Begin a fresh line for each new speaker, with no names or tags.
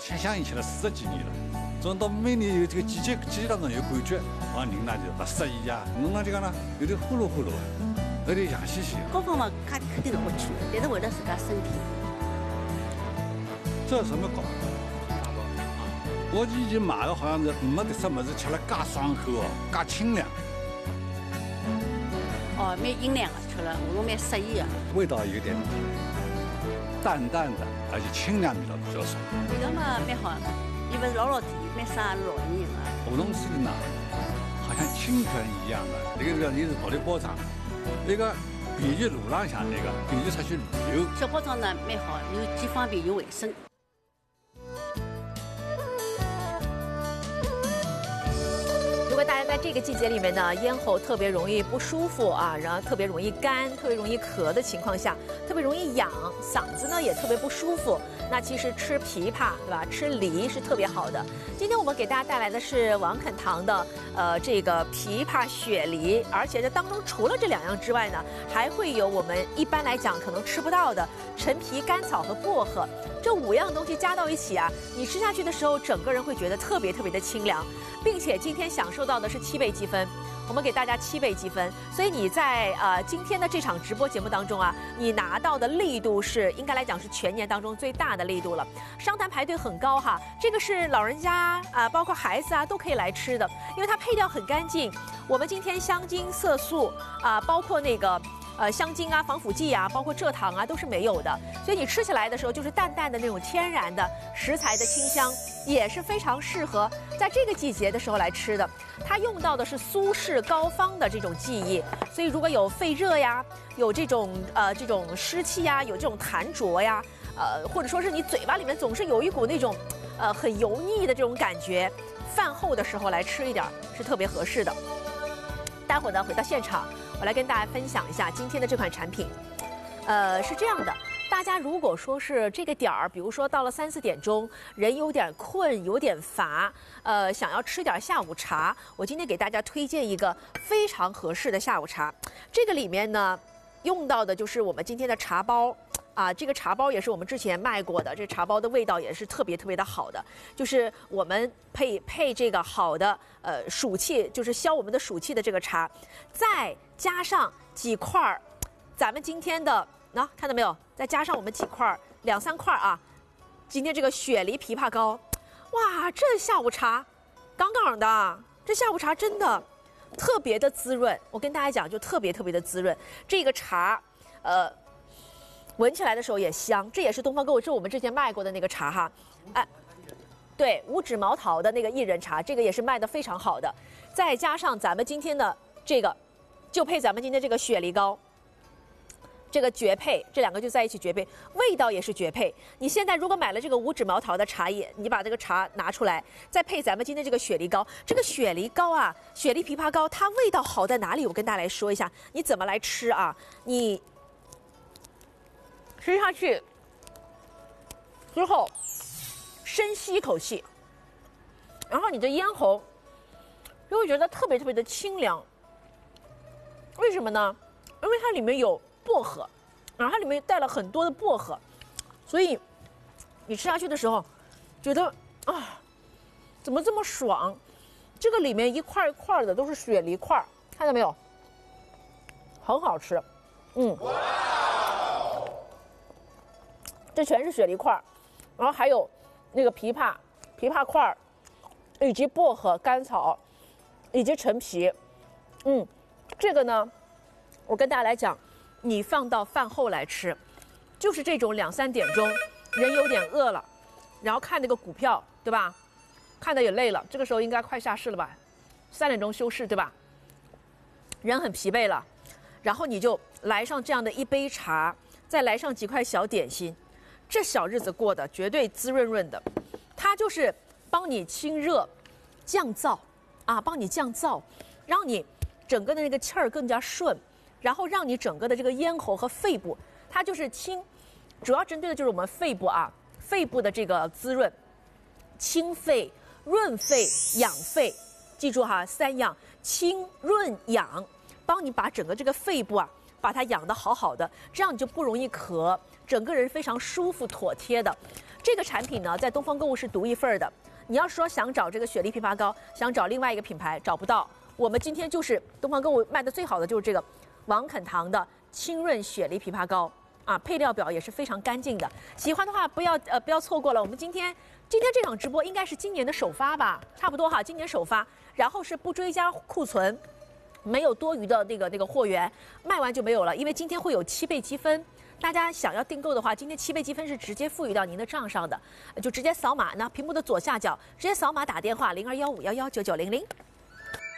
响应起来40几年了。从到每年有这个季节当中有感觉，往人呢就不适宜啊，弄了这个呢有点呼噜呼噜的，有点痒兮兮。
各方面肯定是不去，但是为了自家身体。
这有什么搞？我以前买的好像是没得什么是吃了介爽口哦，介清凉。
哦，蛮营养的，吃了我蛮适宜的。
味道有点淡淡的，而且清凉味道比较重。
味道嘛蛮好，因为老甜，蛮适合老年人的。
梧桐水呢，好像清泉一样的，这个你是跑的包场，那个便于路浪向那个，便于出去旅游。
小包装呢蛮好，又既方便又卫生。
如果大家在这个季节里面呢，咽喉特别容易不舒服啊，然后特别容易干、特别容易咳的情况下，特别容易痒，嗓子呢也特别不舒服，那其实吃枇杷，对吧？吃梨是特别好的。今天我们给大家带来的是王肯堂的这个枇杷雪梨，而且这当中除了这2样之外呢，还会有我们一般来讲可能吃不到的陈皮、甘草和薄荷。这5样东西加到一起啊，你吃下去的时候，整个人会觉得特别特别的清凉，并且今天享受到的是7倍积分，我们给大家7倍积分，所以你在今天的这场直播节目当中啊，你拿到的力度是应该来讲是全年当中最大的力度了。商坛排队很高哈，这个是老人家啊，包括孩子啊都可以来吃的，因为它配料很干净。我们今天香精、色素啊，包括那个。香精啊、防腐剂啊，包括蔗糖啊，都是没有的，所以你吃起来的时候就是淡淡的那种天然的食材的清香，也是非常适合在这个季节的时候来吃的。它用到的是苏式膏方的这种技艺，所以如果有肺热呀，有这种湿气呀，有这种痰浊呀，或者说是你嘴巴里面总是有一股那种很油腻的这种感觉，饭后的时候来吃一点是特别合适的。待会儿呢，回到现场，我来跟大家分享一下今天的这款产品。是这样的，大家如果说是这个点儿，比如说到了3、4点钟，人有点困，有点乏，想要吃点下午茶，我今天给大家推荐一个非常合适的下午茶。这个里面呢，用到的就是我们今天的茶包。啊，这个茶包也是我们之前卖过的，这茶包的味道也是特别特别的好的，就是我们配这个好的暑气，就是消我们的暑气的这个茶，再加上几块儿，咱们今天的看到没有？再加上我们几块儿2、3块啊，今天这个雪梨枇杷膏，哇，这下午茶杠杠的，这下午茶真的特别的滋润。我跟大家讲，就特别特别的滋润，这个茶闻起来的时候也香，这也是东方购物，这是我们之前卖过的那个茶哈，哎，对，五指毛桃的那个薏仁茶，这个也是卖的非常好的，再加上咱们今天的这个，就配咱们今天这个雪梨膏，这个绝配，这2个就在一起绝配，味道也是绝配。你现在如果买了这个五指毛桃的茶叶，你把这个茶拿出来，再配咱们今天这个雪梨膏，这个雪梨膏啊，雪梨枇杷膏，它味道好在哪里？我跟大家来说一下，你怎么来吃啊？你吃下去之后，深吸一口气，然后你的咽喉就会觉得特别特别的清凉。为什么呢？因为它里面有薄荷，然后它里面带了很多的薄荷，所以你吃下去的时候，觉得啊，怎么这么爽？这个里面一块一块的都是雪梨块，看到没有？很好吃，这全是雪梨块，然后还有那个枇杷块，以及薄荷、甘草，以及陈皮。这个呢，我跟大家来讲，你放到饭后来吃，就是这种2、3点钟，人有点饿了，然后看那个股票，对吧？看得也累了，这个时候应该快下市了吧？3点钟休市，对吧？人很疲惫了，然后你就来上这样的一杯茶，再来上几块小点心。这小日子过得绝对滋润润的，它就是帮你清热、降燥啊，帮你降燥，让你整个的那个气儿更加顺，然后让你整个的这个咽喉和肺部，它就是清，主要针对的就是我们肺部啊，肺部的这个滋润，清肺、润肺、养肺，记住哈，3样：清、润、养，帮你把整个这个肺部啊，把它养得好好的，这样你就不容易咳。整个人非常舒服妥帖的， 这个产品呢，在东方购物是独一份的。你要说想找这个雪莉枇杷膏，想找另外一个品牌找不到。我们今天就是东方购物卖的最好的就是这个王肯堂的清润雪莉枇杷膏啊，配料表也是非常干净的。喜欢的话不要错过了。我们今天这场直播应该是今年的首发吧，差不多哈，今年首发。然后是不追加库存，没有多余的那个货源，卖完就没有了，因为今天会有7倍积分。大家想要订购的话，今天7倍积分是直接赋予到您的账上的，就直接扫码，那屏幕的左下角直接扫码打电话0215119900。